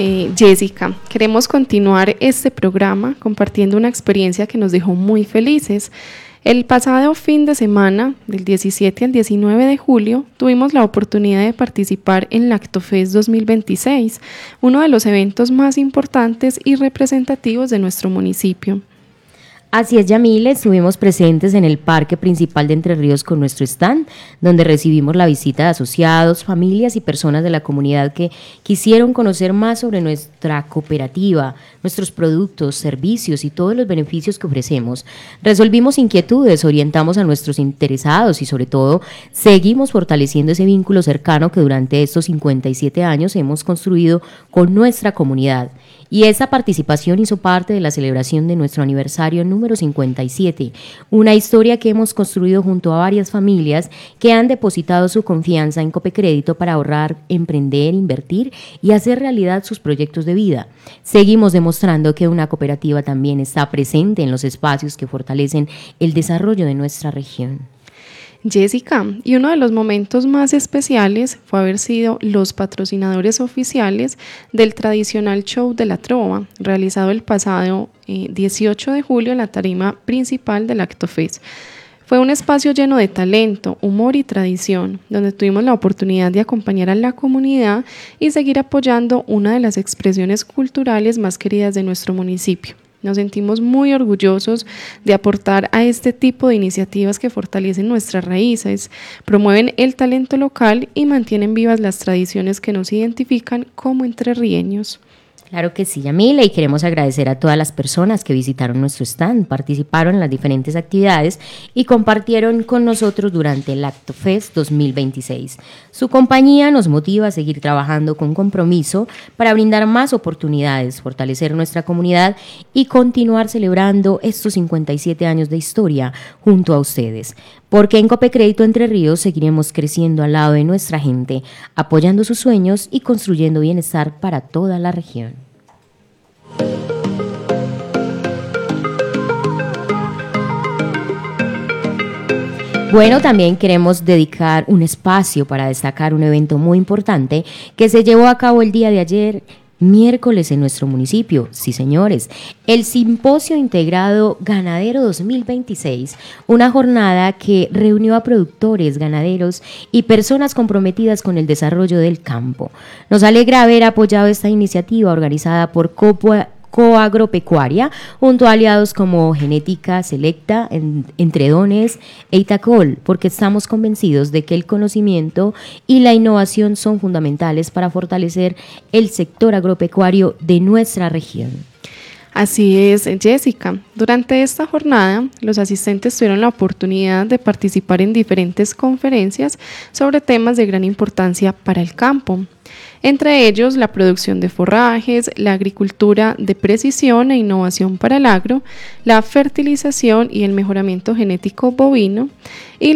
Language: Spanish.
Jessica, queremos continuar este programa compartiendo una experiencia que nos dejó muy felices. El pasado fin de semana, del 17 al 19 de julio, tuvimos la oportunidad de participar en Lactofest 2026, uno de los eventos más importantes y representativos de nuestro municipio. Así es, Yamile, estuvimos presentes en el parque principal de Entre Ríos con nuestro stand, donde recibimos la visita de asociados, familias y personas de la comunidad que quisieron conocer más sobre nuestra cooperativa, nuestros productos, servicios y todos los beneficios que ofrecemos. Resolvimos inquietudes, orientamos a nuestros interesados y sobre todo seguimos fortaleciendo ese vínculo cercano que durante estos 57 años hemos construido con nuestra comunidad. Y esa participación hizo parte de la celebración de nuestro aniversario número 57, una historia que hemos construido junto a varias familias que han depositado su confianza en Copecrédito para ahorrar, emprender, invertir y hacer realidad sus proyectos de vida. Seguimos demostrando que una cooperativa también está presente en los espacios que fortalecen el desarrollo de nuestra región. Jessica, y uno de los momentos más especiales fue haber sido los patrocinadores oficiales del tradicional show de la trova, realizado el pasado 18 de julio en la tarima principal del Lactofest. Fue un espacio lleno de talento, humor y tradición, donde tuvimos la oportunidad de acompañar a la comunidad y seguir apoyando una de las expresiones culturales más queridas de nuestro municipio. Nos sentimos muy orgullosos de aportar a este tipo de iniciativas que fortalecen nuestras raíces, promueven el talento local y mantienen vivas las tradiciones que nos identifican como entrerrieños. Claro que sí, Yamila, y queremos agradecer a todas las personas que visitaron nuestro stand, participaron en las diferentes actividades y compartieron con nosotros durante el Lactofest 2026. Su compañía nos motiva a seguir trabajando con compromiso para brindar más oportunidades, fortalecer nuestra comunidad y continuar celebrando estos 57 años de historia junto a ustedes. Porque en Copecrédito Entre Ríos seguiremos creciendo al lado de nuestra gente, apoyando sus sueños y construyendo bienestar para toda la región. Bueno, también queremos dedicar un espacio para destacar un evento muy importante que se llevó a cabo el día de ayer, miércoles, en nuestro municipio. Sí, señores, el Simposio Integrado Ganadero 2026, una jornada que reunió a productores, ganaderos y personas comprometidas con el desarrollo del campo. Nos alegra haber apoyado esta iniciativa organizada por Coagropecuaria, junto a aliados como Genética Selecta, Entredones e Itacol, porque estamos convencidos de que el conocimiento y la innovación son fundamentales para fortalecer el sector agropecuario de nuestra región. Así es, Jessica. Durante esta jornada, los asistentes tuvieron la oportunidad de participar en diferentes conferencias sobre temas de gran importancia para el campo. Entre ellos, la producción de forrajes, la agricultura de precisión e innovación para el agro, la fertilización y el mejoramiento genético bovino y